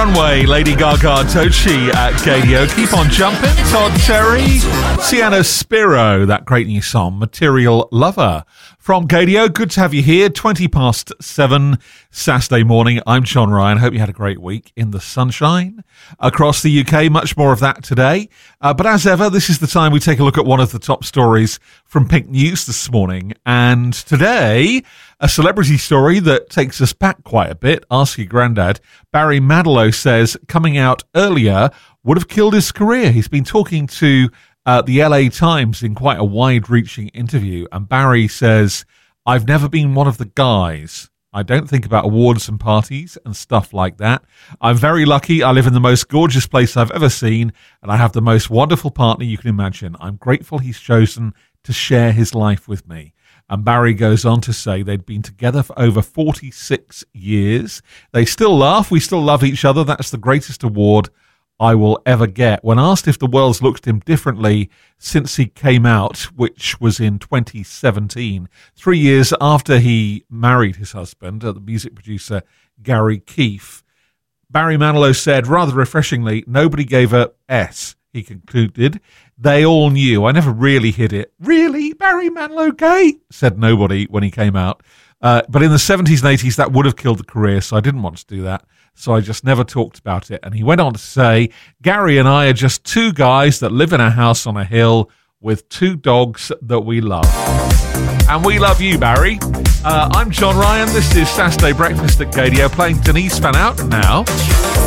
Runway, Lady Gaga, Tochi at Gadio. Keep on jumping, Todd Terry. Sienna Spiro, that great new song, Material Lover. From Gadio, good to have you here. 7:20 Saturday morning. I'm John Ryan. Hope you had a great week in the sunshine across the UK. Much more of that today. But as ever, this is the time we take a look at one of the top stories from Pink News this morning. And today, a celebrity story that takes us back quite a bit. Ask your granddad. Barry Manilow says coming out earlier would have killed his career. He's been talking to the LA Times in quite a wide-reaching interview, and Barry says, I've never been one of the guys. I don't think about awards and parties and stuff like that. I'm very lucky. I live in the most gorgeous place I've ever seen, and I have the most wonderful partner you can imagine. I'm grateful he's chosen to share his life with me. And Barry goes on to say they'd been together for over 46 years. They still laugh. We still love each other. That's the greatest award I will ever get. When asked if the world's looked at him differently since he came out, which was in 2017, 3 years after he married his husband, the music producer Gary Keefe, Barry Manilow said, rather refreshingly, nobody gave a S, he concluded. They all knew. I never really hid it. Really? Barry Manilow gay? Said nobody when he came out. But in the 70s and 80s, that would have killed the career, so I didn't want to do that. So I just never talked about it. And he went on to say, Gary and I are just two guys that live in a house on a hill with two dogs that we love. And we love you, Barry. I'm John Ryan. This is Saturday Breakfast at Gadio, playing Denise Van Outen now.